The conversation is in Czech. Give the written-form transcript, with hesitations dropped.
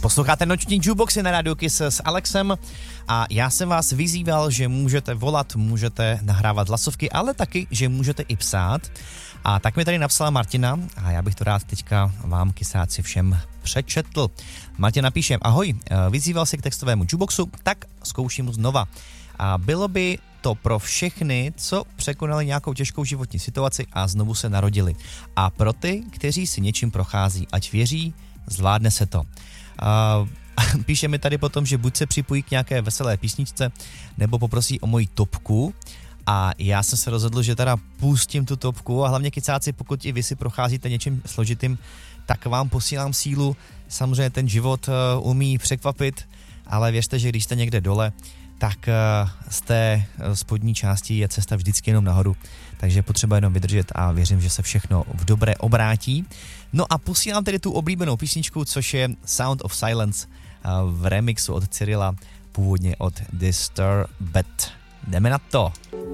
Posloucháte Noční Jukeboxy na Radio Kiss s Alexem a já jsem vás vyzýval, že můžete volat, můžete nahrávat hlasovky, ale taky, že můžete i psát. A tak mi tady napsala Martina a já bych to rád teďka vám, kysáci, všem přečetl. Martina píše: ahoj, vyzýval se k textovému jukeboxu, tak zkouším znova. A bylo by to pro všechny, co překonali nějakou těžkou životní situaci a znovu se narodili. A pro ty, kteří si něčím prochází, ať věří, zvládne se to. Píše mi tady potom, že buď se připojí k nějaké veselé písničce, nebo poprosí o moji topku. A já jsem se rozhodl, že teda pustím tu topku a hlavně, kycáci, pokud i vy si procházíte něčím složitým, tak vám posílám sílu. Samozřejmě ten život umí překvapit, ale věřte, že když jste někde dole, tak z té spodní části je cesta vždycky jenom nahoru. Takže je potřeba jenom vydržet a věřím, že se všechno v dobré obrátí. No a posílám tedy tu oblíbenou písničku, což je Sound of Silence v remixu od Cyrila, původně od Disturbed. Jdeme na to!